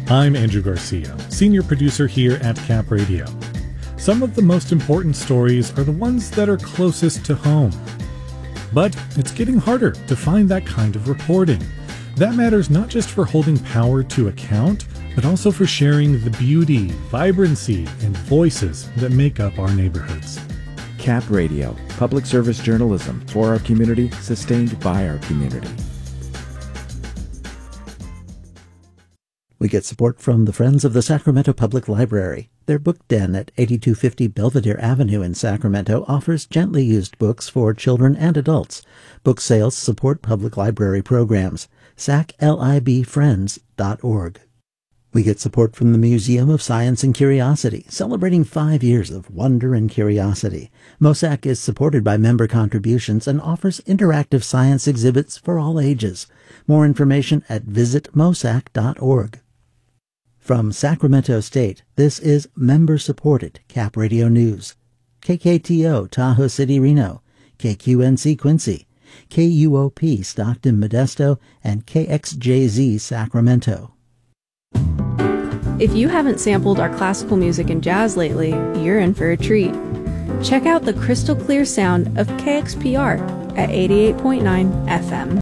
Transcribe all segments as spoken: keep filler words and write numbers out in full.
I'm Andrew Garcia, senior producer here at Cap Radio. Some of the most important stories are the ones that are closest to home. But it's getting harder to find that kind of reporting. That matters not just for holding power to account, but also for sharing the beauty, vibrancy, and voices that make up our neighborhoods. Cap Radio, public service journalism for our community, sustained by our community. We get support from the Friends of the Sacramento Public Library. Their book den at eighty-two fifty Belvedere Avenue in Sacramento offers gently used books for children and adults. Book sales support public library programs. sac lib friends dot org. We get support from the Museum of Science and Curiosity, celebrating five years of wonder and curiosity. MOSAC is supported by member contributions and offers interactive science exhibits for all ages. More information at visit mosac dot org. From Sacramento State, this is member-supported Cap Radio News. K K T O Tahoe City, Reno, K Q N C Quincy, K U O P Stockton, Modesto, and K X J Z Sacramento. If you haven't sampled our classical music and jazz lately, you're in for a treat. Check out the crystal clear sound of K X P R at eighty-eight point nine F M.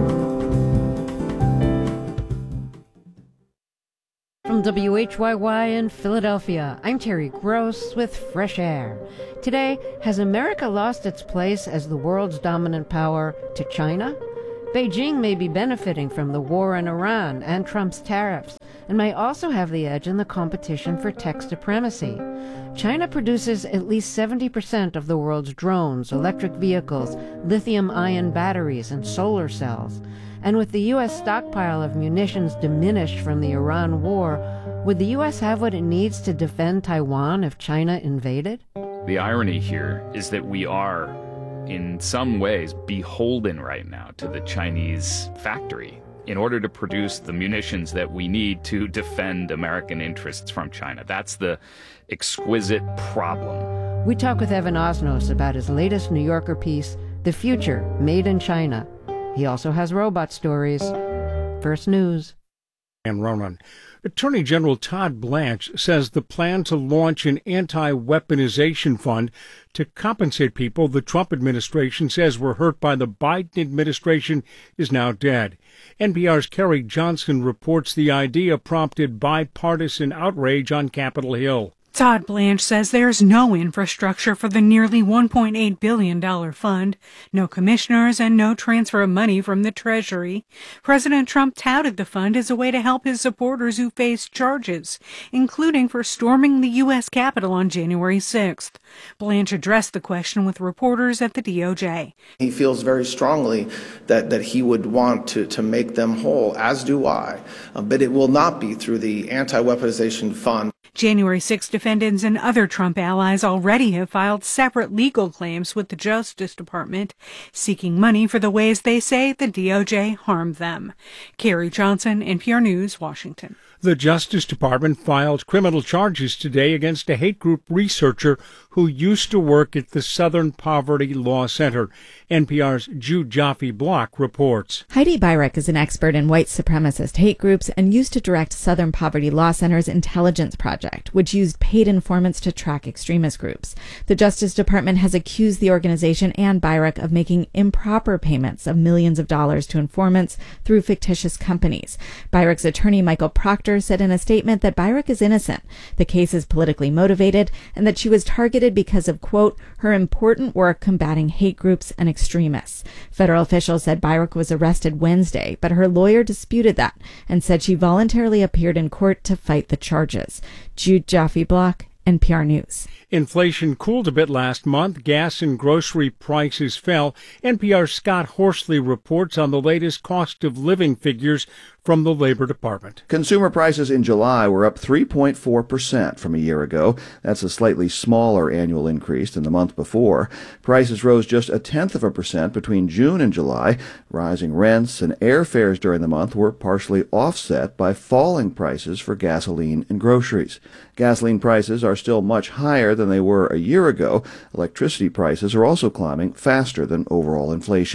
From W H Y Y in Philadelphia, I'm Terry Gross with Fresh Air. Today, has America lost its place as the world's dominant power to China? Beijing may be benefiting from the war in Iran and Trump's tariffs, and may also have the edge in the competition for tech supremacy. China produces at least seventy percent of the world's drones, electric vehicles, lithium-ion batteries, and solar cells. And with the U S stockpile of munitions diminished from the Iran war, would the U S have what it needs to defend Taiwan if China invaded? The irony here is that we are, in some ways, beholden right now to the Chinese factory in order to produce the munitions that we need to defend American interests from China. That's the exquisite problem. We talk with Evan Osnos about his latest New Yorker piece, The Future, Made in China. He also has robot stories. First News. And Ronan. Attorney General Todd Blanche says the plan to launch an anti-weaponization fund to compensate people the Trump administration says were hurt by the Biden administration is now dead. N P R's Kerry Johnson reports the idea prompted bipartisan outrage on Capitol Hill. Todd Blanche says there's no infrastructure for the nearly one point eight billion dollars fund, no commissioners, and no transfer of money from the Treasury. President Trump touted the fund as a way to help his supporters who face charges, including for storming the U S Capitol on January sixth. Blanche addressed the question with reporters at the D O J. He feels very strongly that, that he would want to, to make them whole, as do I, uh, but it will not be through the anti-weaponization fund. January sixth defendants and other Trump allies already have filed separate legal claims with the Justice Department, seeking money for the ways they say the D O J harmed them. Kerry Johnson, N P R News, Washington. The Justice Department filed criminal charges today against a hate group researcher who used to work at the Southern Poverty Law Center. N P R's Jude Jaffe-Block reports. Heidi Beirich is an expert in white supremacist hate groups and used to direct Southern Poverty Law Center's intelligence project, which used paid informants to track extremist groups. The Justice Department has accused the organization and Beirich of making improper payments of millions of dollars to informants through fictitious companies. Beirich's attorney, Michael Proctor, said in a statement that Beirich is innocent, the case is politically motivated, and that she was targeted because of, quote, her important work combating hate groups and extremists. Federal officials said Beirich was arrested Wednesday, but her lawyer disputed that and said she voluntarily appeared in court to fight the charges. Jude Jaffe-Block, N P R News. Inflation cooled a bit last month. Gas and grocery prices fell. N P R's Scott Horsley reports on the latest cost of living figures from the Labor Department. Consumer prices in July were up three point four percent from a year ago. That's a slightly smaller annual increase than the month before. Prices rose just a tenth of a percent between June and July. Rising rents and airfares during the month were partially offset by falling prices for gasoline and groceries. Gasoline prices are still much higher than they were a year ago. Electricity prices are also climbing faster than overall inflation.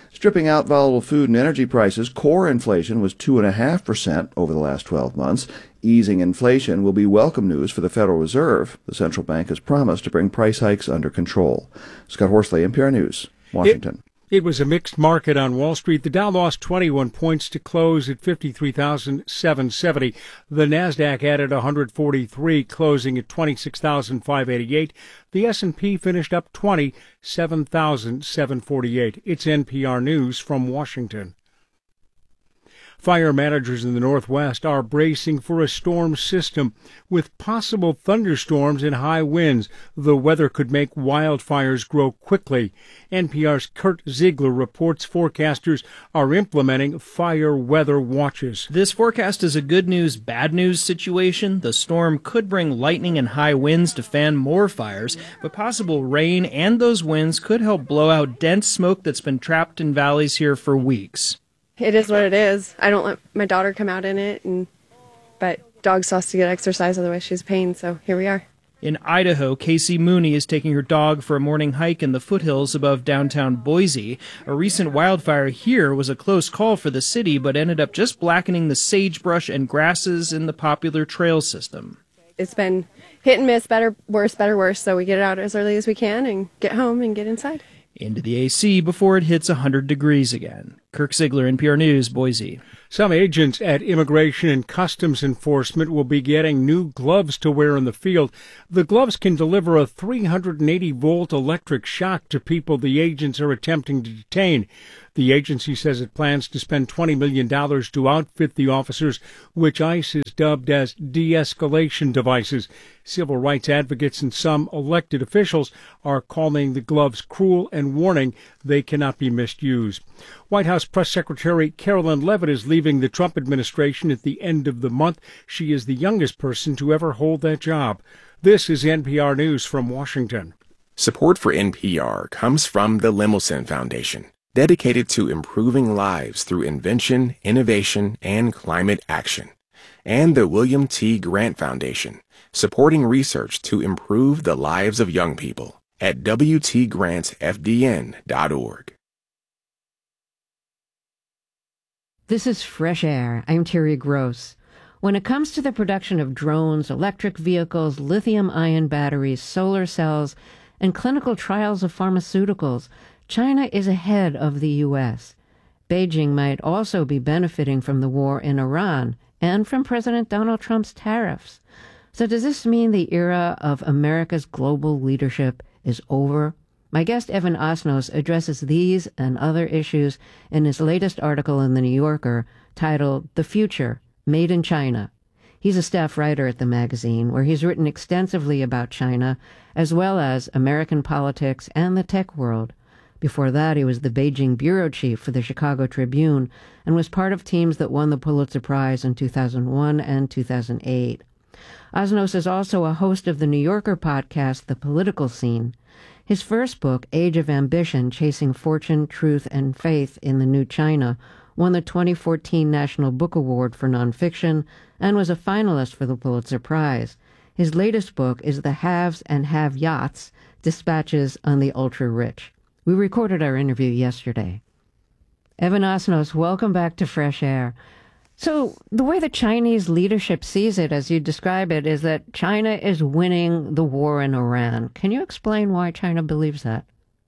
Stripping out volatile food and energy prices, core inflation was two point five percent over the last twelve months. Easing inflation will be welcome news for the Federal Reserve. The central bank has promised to bring price hikes under control. Scott Horsley, N P R News, Washington. It, it was a mixed market on Wall Street. The Dow lost twenty-one points to close at fifty-three thousand seven hundred seventy. The Nasdaq added one hundred forty-three, closing at twenty-six thousand five hundred eighty-eight. The S and P finished up twenty, seven thousand seven hundred forty-eight. It's N P R News from Washington. Fire managers in the Northwest are bracing for a storm system with possible thunderstorms and high winds. The weather could make wildfires grow quickly. N P R's Kurt Ziegler reports forecasters are implementing fire weather watches. This forecast is a good news, bad news situation. The storm could bring lightning and high winds to fan more fires, but possible rain and those winds could help blow out dense smoke that's been trapped in valleys here for weeks. It is what it is. I don't let my daughter come out in it, and but dog still has to get exercise, otherwise she's pain, so here we are. In Idaho, Casey Mooney is taking her dog for a morning hike in the foothills above downtown Boise. A recent wildfire here was a close call for the city, but ended up just blackening the sagebrush and grasses in the popular trail system. It's been hit and miss, better, worse, better, worse, so we get it out as early as we can and get home and get inside. Into the A C before it hits one hundred degrees again. Kirk Ziegler, N P R News, Boise. Some agents at Immigration and Customs Enforcement will be getting new gloves to wear in the field. The gloves can deliver a three hundred eighty volt electric shock to people the agents are attempting to detain. The agency says it plans to spend twenty million dollars to outfit the officers, which ICE has dubbed as de-escalation devices. Civil rights advocates and some elected officials are calling the gloves cruel and warning they cannot be misused. White House Press Secretary Carolyn Leavitt is leaving the Trump administration at the end of the month. She is the youngest person to ever hold that job. This is N P R News from Washington. Support for N P R comes from the Lemelson Foundation, dedicated to improving lives through invention, innovation, and climate action, and the William T. Grant Foundation, supporting research to improve the lives of young people at w t grants f d n dot org. This is Fresh Air. I'm Terry Gross. When it comes to the production of drones, electric vehicles, lithium-ion batteries, solar cells, and clinical trials of pharmaceuticals, China is ahead of the U S. Beijing might also be benefiting from the war in Iran and from President Donald Trump's tariffs. So does this mean the era of America's global leadership is over? My guest Evan Osnos addresses these and other issues in his latest article in The New Yorker titled The Future, Made in China. He's a staff writer at the magazine, where he's written extensively about China, as well as American politics and the tech world. Before that, he was the Beijing bureau chief for the Chicago Tribune and was part of teams that won the Pulitzer Prize in two thousand one and two thousand eight. Osnos is also a host of the New Yorker podcast, The Political Scene. His first book, Age of Ambition, Chasing Fortune, Truth, and Faith in the New China, won the twenty fourteen National Book Award for Nonfiction and was a finalist for the Pulitzer Prize. His latest book is The Haves and Have-Yachts, Dispatches on the Ultra-Rich. We recorded our interview yesterday. Evan Osnos, welcome back to Fresh Air. So the way the Chinese leadership sees it, as you describe it, is that China is winning the war in Iran. Can you explain why China believes that?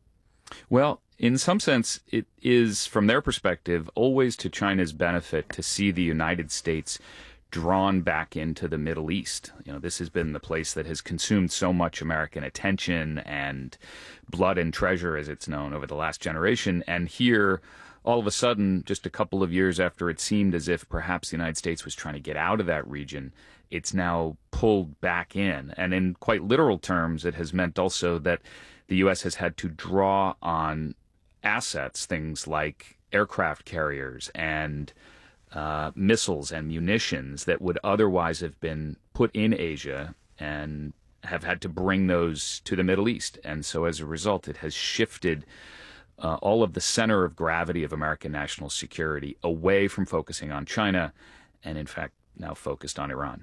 Well, in some sense, it is, from their perspective, always to China's benefit to see the United States drawn back into the Middle East. You know, this has been the place that has consumed so much American attention and blood and treasure, as it's known, over the last generation. And here, all of a sudden, just a couple of years after it seemed as if perhaps the United States was trying to get out of that region, it's now pulled back in. And in quite literal terms, it has meant also that the U S has had to draw on assets, things like aircraft carriers and uh, missiles and munitions that would otherwise have been put in Asia, and have had to bring those to the Middle East. And so as a result, it has shifted Uh, all of the center of gravity of American national security away from focusing on China and, in fact, now focused on Iran.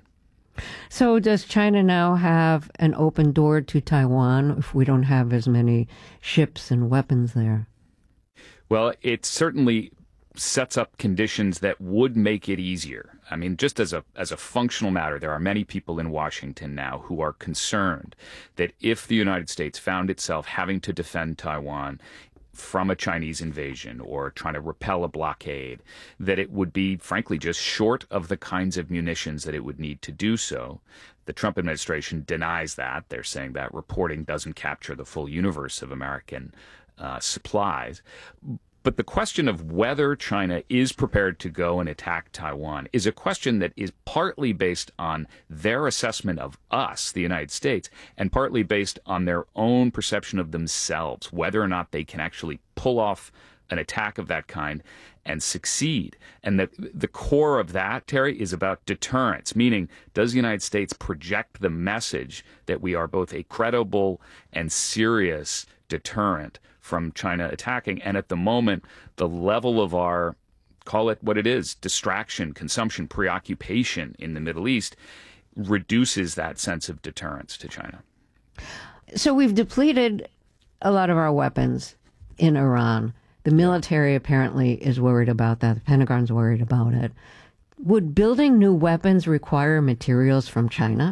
So does China now have an open door to Taiwan if we don't have as many ships and weapons there? Well, it certainly sets up conditions that would make it easier. I mean, just as a as a functional matter, there are many people in Washington now who are concerned that if the United States found itself having to defend Taiwan from a Chinese invasion or trying to repel a blockade, that it would be, frankly, just short of the kinds of munitions that it would need to do so. The Trump administration denies that. They're saying that reporting doesn't capture the full universe of American uh, supplies. But the question of whether China is prepared to go and attack Taiwan is a question that is partly based on their assessment of us, the United States, and partly based on their own perception of themselves, whether or not they can actually pull off an attack of that kind and succeed. And the the core of that, Terry, is about deterrence, meaning does the United States project the message that we are both a credible and serious deterrent from China attacking? And at the moment, the level of our, call it what it is, distraction, consumption, preoccupation in the Middle East reduces that sense of deterrence to China. So we've depleted a lot of our weapons in Iran. The military apparently is worried about that. The Pentagon's worried about it. Would building new weapons require materials from China?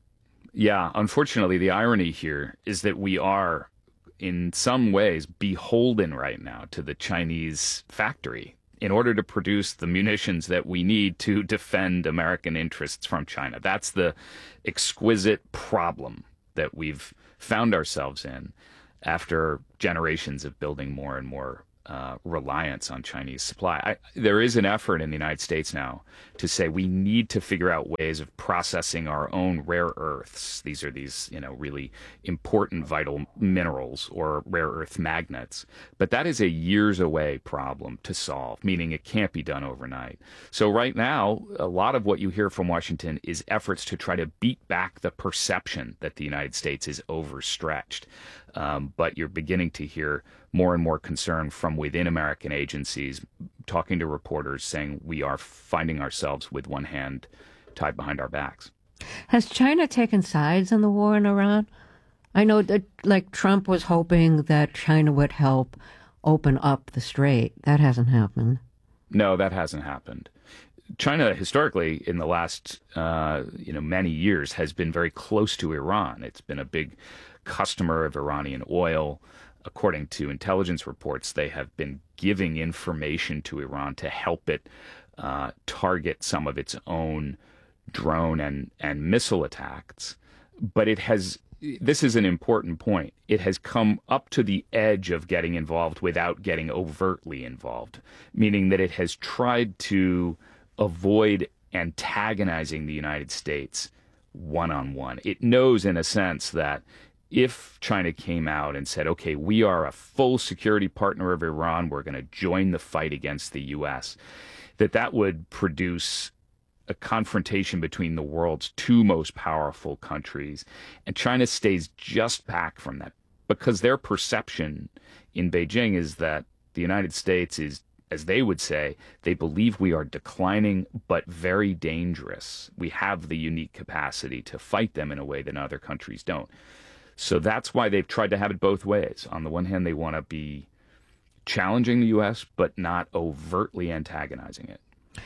Yeah, unfortunately, the irony here is that we are, in some ways, beholden right now to the Chinese factory in order to produce the munitions that we need to defend American interests from China. That's the exquisite problem that we've found ourselves in after generations of building more and more uh, reliance on Chinese supply. I, there is an effort in the United States now to say we need to figure out ways of processing our own rare earths. These are these, you know, really important vital minerals or rare earth magnets. But that is a years away problem to solve, meaning it can't be done overnight. So right now, a lot of what you hear from Washington is efforts to try to beat back the perception that the United States is overstretched. Um, but you're beginning to hear more and more concern from within American agencies, talking to reporters saying we are finding ourselves with one hand tied behind our backs. Has China taken sides in the war in Iran? I know that, like, Trump was hoping that China would help open up the strait. That hasn't happened. No, that hasn't happened. China, historically, in the last uh, you know many years, has been very close to Iran. It's been a big customer of Iranian oil. According to intelligence reports, they have been giving information to Iran to help it uh, target some of its own drone and, and missile attacks. But it has, this is an important point, it has come up to the edge of getting involved without getting overtly involved, meaning that it has tried to avoid antagonizing the United States one-on-one. It knows, in a sense, that if China came out and said, okay, we are a full security partner of Iran, we're going to join the fight against the U S, that that would produce a confrontation between the world's two most powerful countries. And China stays just back from that because their perception in Beijing is that the United States is, as they would say, they believe we are declining but very dangerous. We have the unique capacity to fight them in a way that other countries don't. So that's why they've tried to have it both ways. On the one hand, they want to be challenging the U S, but not overtly antagonizing it.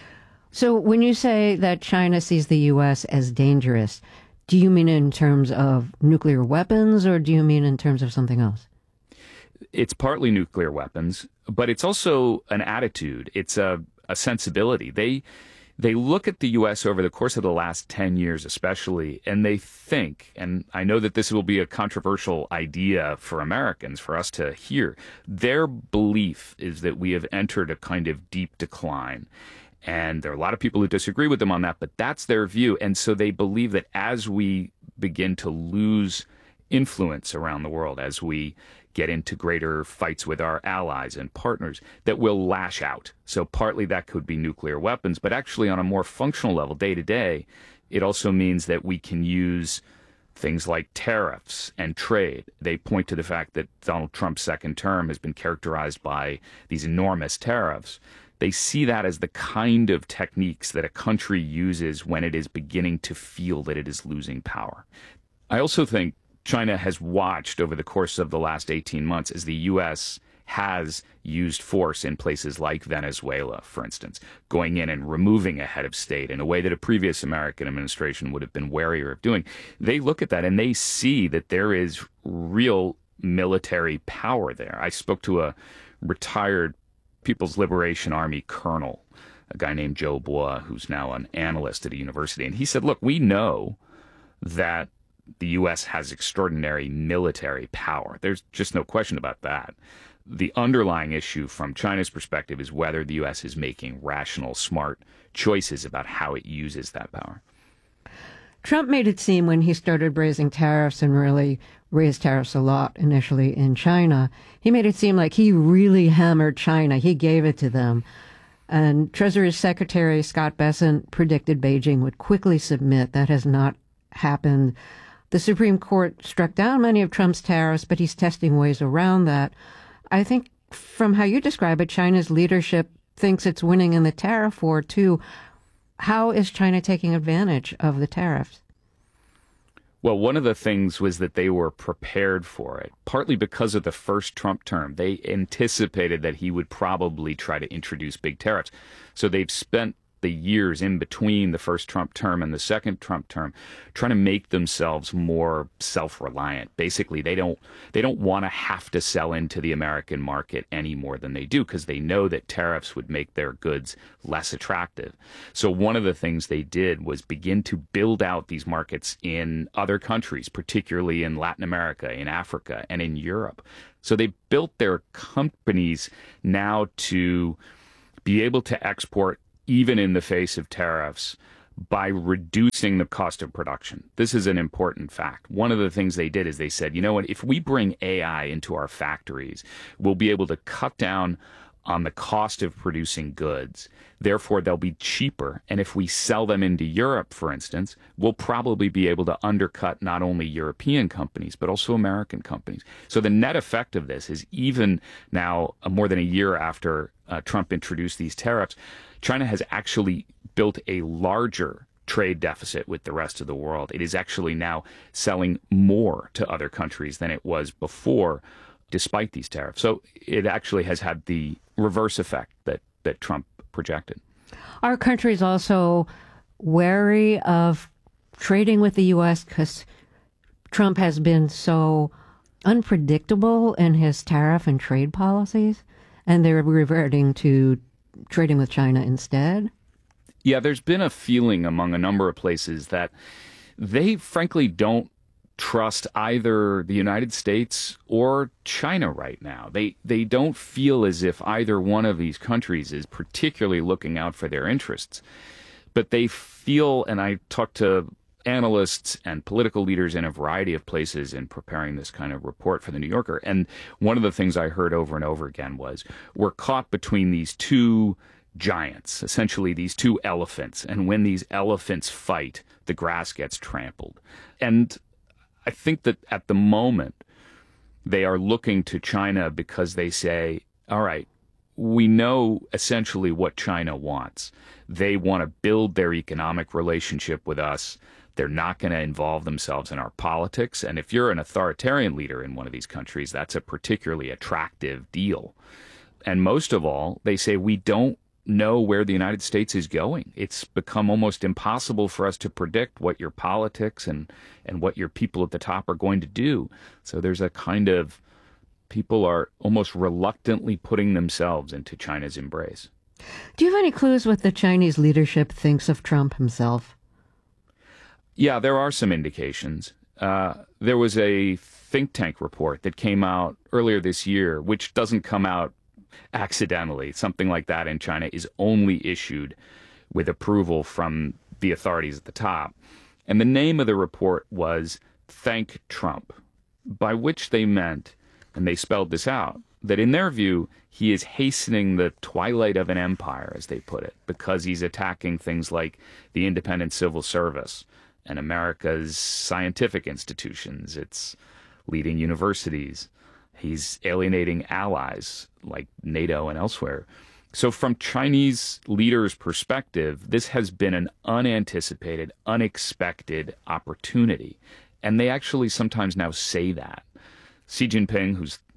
So when you say that China sees the U S as dangerous, do you mean in terms of nuclear weapons, or do you mean in terms of something else? It's partly nuclear weapons, but it's also an attitude. It's a, a sensibility. They they look at the U S over the course of the last ten years especially, and they think, and I know that this will be a controversial idea for Americans, for us to hear, their belief is that we have entered a kind of deep decline. And there are a lot of people who disagree with them on that, but that's their view. And so they believe that as we begin to lose influence around the world, as we get into greater fights with our allies and partners, that we'll lash out. So partly that could be nuclear weapons, but actually on a more functional level, day to day, it also means that we can use things like tariffs and trade. They point to the fact that Donald Trump's second term has been characterized by these enormous tariffs. They see that as the kind of techniques that a country uses when it is beginning to feel that it is losing power. I also think China has watched over the course of the last eighteen months as the U S has used force in places like Venezuela, for instance, going in and removing a head of state in a way that a previous American administration would have been warier of doing. They look at that and they see that there is real military power there. I spoke to a retired People's Liberation Army colonel, a guy named Joe Bois, who's now an analyst at a university, and he said, look, we know that the U S has extraordinary military power. There's just no question about that. The underlying issue from China's perspective is whether the U S is making rational, smart choices about how it uses that power. Trump made it seem when he started raising tariffs and really raised tariffs a lot initially in China, he made it seem like he really hammered China. He gave it to them. And Treasury Secretary Scott Bessent predicted Beijing would quickly submit. That has not happened. The Supreme Court struck down many of Trump's tariffs, but he's testing ways around that. I think from how you describe it, China's leadership thinks it's winning in the tariff war, too. How is China taking advantage of the tariffs? Well, one of the things was that they were prepared for it, partly because of the first Trump term. They anticipated that he would probably try to introduce big tariffs. So they've spent the years in between the first Trump term and the second Trump term trying to make themselves more self-reliant. Basically, they don't they don't want to have to sell into the American market any more than they do because they know that tariffs would make their goods less attractive. So one of the things they did was begin to build out these markets in other countries, particularly in Latin America, in Africa, and in Europe. So they built their companies now to be able to export even in the face of tariffs, by reducing the cost of production. This is an important fact. One of the things they did is they said, you know what, if we bring A I into our factories, we'll be able to cut down on the cost of producing goods. Therefore, they'll be cheaper. And if we sell them into Europe, for instance, we'll probably be able to undercut not only European companies, but also American companies. So the net effect of this is even now, uh, more than a year after uh, Trump introduced these tariffs, China has actually built a larger trade deficit with the rest of the world. It is actually now selling more to other countries than it was before, despite these tariffs. So it actually has had the reverse effect that, that Trump projected. Our country is also wary of trading with the U S because Trump has been so unpredictable in his tariff and trade policies, and they're reverting to trading with China instead? Yeah, there's been a feeling among a number of places that they frankly don't trust either the United States or China right now. They they don't feel as if either one of these countries is particularly looking out for their interests. But they feel, and I talked to analysts and political leaders in a variety of places in preparing this kind of report for the New Yorker. And one of the things I heard over and over again was, we're caught between these two giants, essentially these two elephants. And when these elephants fight, the grass gets trampled. And I think that at the moment, they are looking to China because they say, all right, we know essentially what China wants. They want to build their economic relationship with us. They're not going to involve themselves in our politics. And if you're an authoritarian leader in one of these countries, that's a particularly attractive deal. And most of all, they say, we don't know where the United States is going. It's become almost impossible for us to predict what your politics and, and what your people at the top are going to do. So there's a kind of, people are almost reluctantly putting themselves into China's embrace. Do you have any clues what the Chinese leadership thinks of Trump himself? Yeah, there are some indications. Uh, there was a think tank report that came out earlier this year, which doesn't come out accidentally. Something like that in China is only issued with approval from the authorities at the top. And the name of the report was Thank Trump, by which they meant, and they spelled this out, that in their view, he is hastening the twilight of an empire, as they put it, because he's attacking things like the independent civil service and America's scientific institutions, its leading universities. He's alienating allies like NATO and elsewhere. So from Chinese leaders' perspective, this has been an unanticipated, unexpected opportunity. And they actually sometimes now say that. Xi Jinping, who's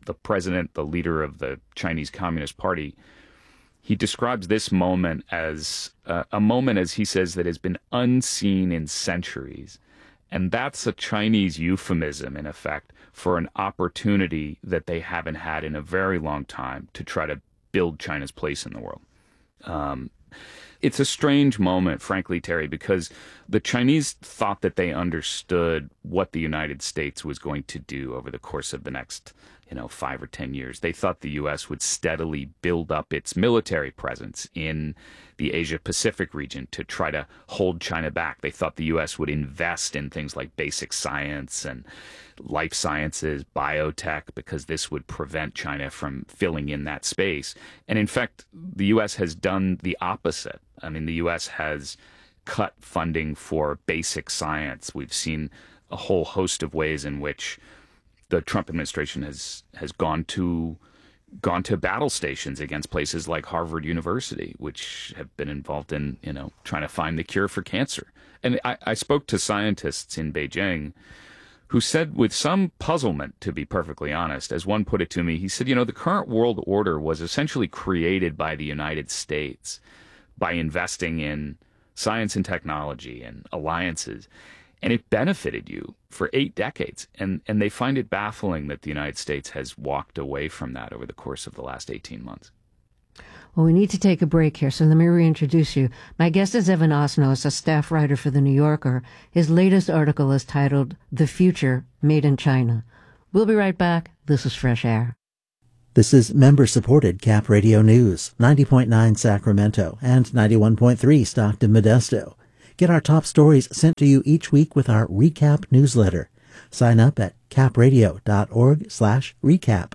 the president, the leader of the Chinese Communist Party, he describes this moment as uh, a moment, as he says, that has been unseen in centuries. And that's a Chinese euphemism, in effect, for an opportunity that they haven't had in a very long time to try to build China's place in the world. Um, it's a strange moment, frankly, Terry, because the Chinese thought that they understood what the United States was going to do over the course of the next, you know, five or ten years. They thought the U S would steadily build up its military presence in the Asia-Pacific region to try to hold China back. They thought the U S would invest in things like basic science and life sciences, biotech, because this would prevent China from filling in that space. And in fact, the U S has done the opposite. I mean, the U S has cut funding for basic science. We've seen a whole host of ways in which the Trump administration has has gone to gone to battle stations against places like Harvard University, which have been involved in, you know, trying to find the cure for cancer. And I, I spoke to scientists in Beijing who said, with some puzzlement, to be perfectly honest, as one put it to me, he said, you know, the current world order was essentially created by the United States by investing in science and technology and alliances. And it benefited you for eight decades. And, and they find it baffling that the United States has walked away from that over the course of the last eighteen months. Well, we need to take a break here, so let me reintroduce you. My guest is Evan Osnos, a staff writer for The New Yorker. His latest article is titled The Future Made in China. We'll be right back. This is Fresh Air. This is member-supported Cap Radio News, ninety point nine Sacramento and ninety-one point three Stockton Modesto. Get our top stories sent to you each week with our Recap newsletter. Sign up at capradio.org slash recap.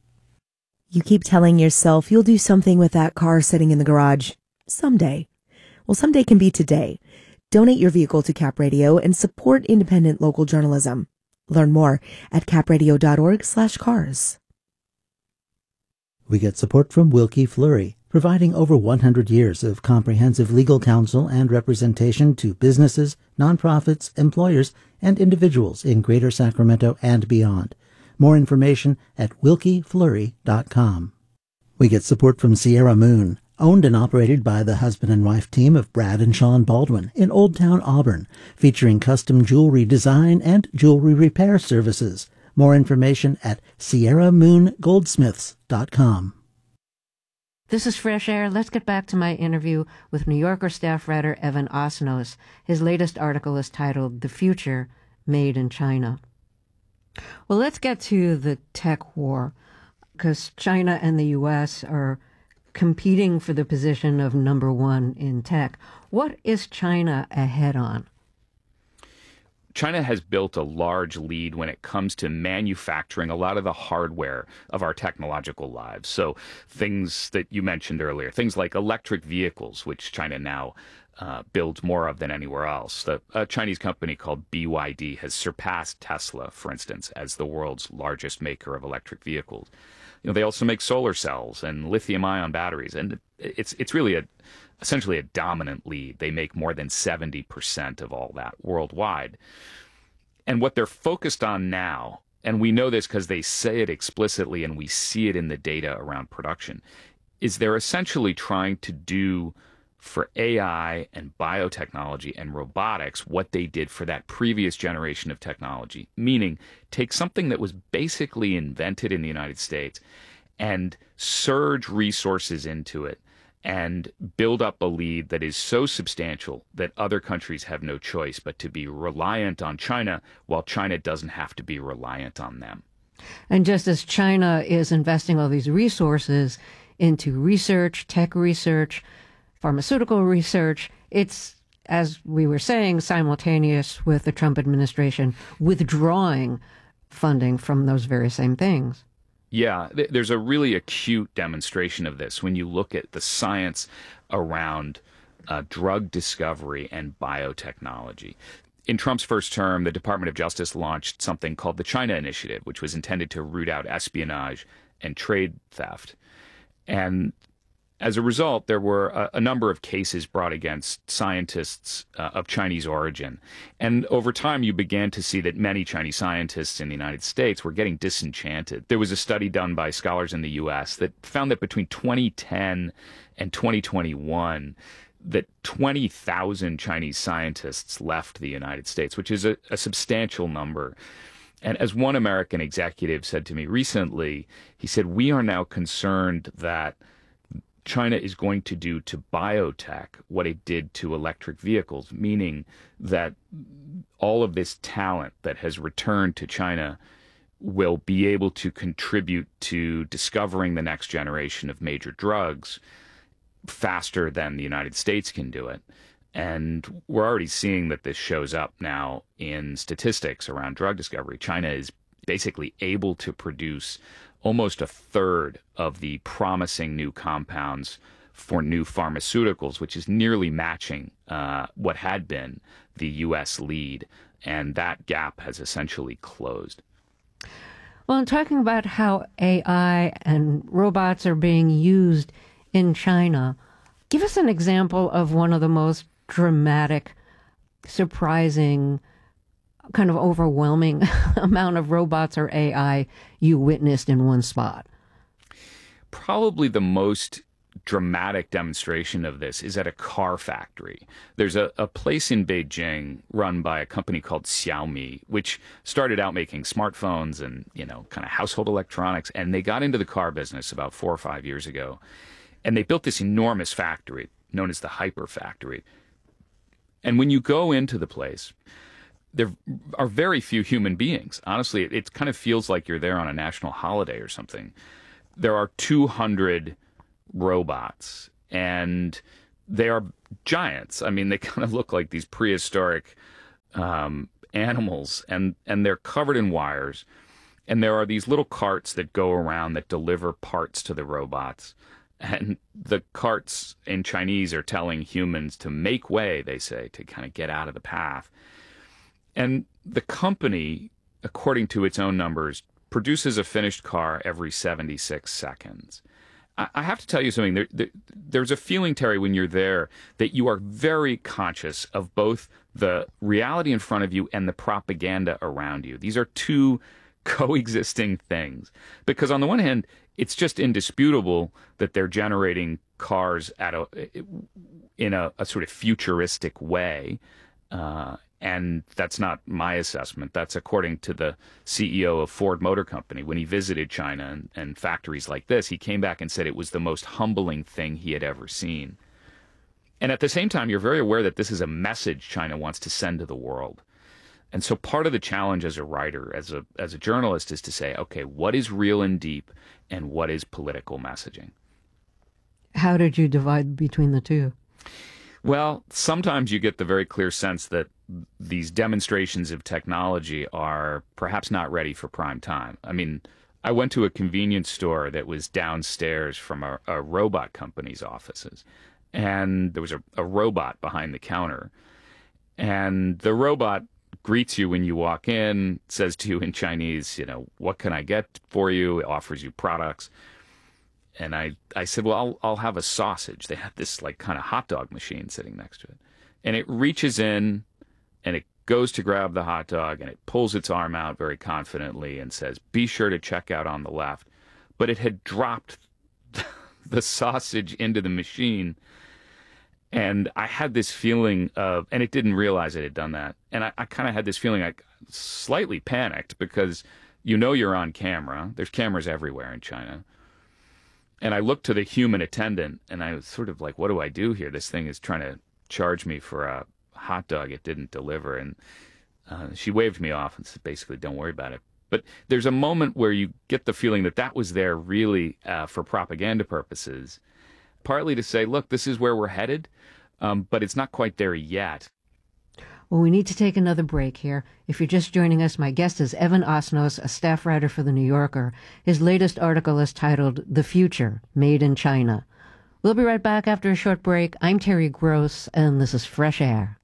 You keep telling yourself you'll do something with that car sitting in the garage someday. Well, someday can be today. Donate your vehicle to Cap Radio and support independent local journalism. Learn more at capradio.org slash cars. We get support from Wilkie Fleury, providing over one hundred years of comprehensive legal counsel and representation to businesses, nonprofits, employers, and individuals in Greater Sacramento and beyond. More information at wilkie fleury dot com. We get support from Sierra Moon, owned and operated by the husband and wife team of Brad and Sean Baldwin in Old Town Auburn, featuring custom jewelry design and jewelry repair services. More information at sierra moon goldsmiths dot com. This is Fresh Air. Let's get back to my interview with New Yorker staff writer Evan Osnos. His latest article is titled The Future Made in China. Well, let's get to the tech war, because China and the U S are competing for the position of number one in tech. What is China ahead on? China has built a large lead when it comes to manufacturing a lot of the hardware of our technological lives. So things that you mentioned earlier, things like electric vehicles, which China now uh, builds more of than anywhere else. The, a Chinese company called B Y D has surpassed Tesla, for instance, as the world's largest maker of electric vehicles. You know, they also make solar cells and lithium-ion batteries, and it's it's really a essentially a dominant lead. They make more than seventy percent of all that worldwide. And what they're focused on now, and we know this because they say it explicitly and we see it in the data around production, is they're essentially trying to do for A I and biotechnology and robotics what they did for that previous generation of technology, meaning take something that was basically invented in the United States and surge resources into it and build up a lead that is so substantial that other countries have no choice but to be reliant on China, while China doesn't have to be reliant on them. And just as China is investing all these resources into research, tech research, pharmaceutical research, it's, as we were saying, simultaneous with the Trump administration withdrawing funding from those very same things. Yeah, th- there's a really acute demonstration of this when you look at the science around uh, drug discovery and biotechnology. In Trump's first term, the Department of Justice launched something called the China Initiative, which was intended to root out espionage and trade theft. And As a result, there were a, a number of cases brought against scientists uh, of Chinese origin. And over time, you began to see that many Chinese scientists in the United States were getting disenchanted. There was a study done by scholars in the U S that found that between twenty ten and twenty twenty-one, that twenty thousand Chinese scientists left the United States, which is a, a substantial number. And as one American executive said to me recently, he said, we are now concerned that China is going to do to biotech what it did to electric vehicles, meaning that all of this talent that has returned to China will be able to contribute to discovering the next generation of major drugs faster than the United States can do it. And we're already seeing that this shows up now in statistics around drug discovery. China is basically able to produce almost a third of the promising new compounds for new pharmaceuticals, which is nearly matching uh, what had been the U S lead. And that gap has essentially closed. Well, in talking about how A I and robots are being used in China, give us an example of one of the most dramatic, surprising, kind of overwhelming amount of robots or A I you witnessed in one spot. Probably the most dramatic demonstration of this is at a car factory. There's a, a place in Beijing run by a company called Xiaomi, which started out making smartphones and, you know, kind of household electronics. And they got into the car business about four or five years ago. And they built this enormous factory known as the Hyper Factory. And when you go into the place, there are very few human beings. Honestly, it, it kind of feels like you're there on a national holiday or something. There are two hundred robots, and they are giants. I mean, they kind of look like these prehistoric um, animals, and, and they're covered in wires. And there are these little carts that go around that deliver parts to the robots. And the carts in Chinese are telling humans to make way, they say, to kind of get out of the path. And the company, according to its own numbers, produces a finished car every seventy-six seconds. I, I have to tell you something. There, there, there's a feeling, Terry, when you're there, that you are very conscious of both the reality in front of you and the propaganda around you. These are two coexisting things. Because on the one hand, it's just indisputable that they're generating cars at a in a, a sort of futuristic way. Uh, and that's not my assessment. That's according to the C E O of Ford Motor Company. When he visited China and, and factories like this, he came back and said it was the most humbling thing he had ever seen. And at the same time, you're very aware that this is a message China wants to send to the world. And so part of the challenge as a writer, as a as a journalist, is to say, okay, what is real and deep and what is political messaging? How did you divide between the two? Well, sometimes you get the very clear sense that these demonstrations of technology are perhaps not ready for prime time. I mean, I went to a convenience store that was downstairs from a, a robot company's offices, and there was a, a robot behind the counter. And the robot greets you when you walk in, says to you in Chinese, you know, what can I get for you? It offers you products. And I, I said, well, I'll, I'll have a sausage. They had this like kind of hot dog machine sitting next to it. And it reaches in and it goes to grab the hot dog and it pulls its arm out very confidently and says, be sure to check out on the left. But it had dropped the sausage into the machine. And I had this feeling of, and it didn't realize it had done that. And I, I kind of had this feeling like slightly panicked because you know you're on camera. There's cameras everywhere in China. And I looked to the human attendant and I was sort of like, what do I do here? This thing is trying to charge me for a hot dog it didn't deliver. And uh, she waved me off and said, basically, don't worry about it. But there's a moment where you get the feeling that that was there really uh, for propaganda purposes, partly to say, look, this is where we're headed, um, but it's not quite there yet. Well, we need to take another break here. If you're just joining us, my guest is Evan Osnos, a staff writer for The New Yorker. His latest article is titled The Future, Made in China. We'll be right back after a short break. I'm Terry Gross, and this is Fresh Air.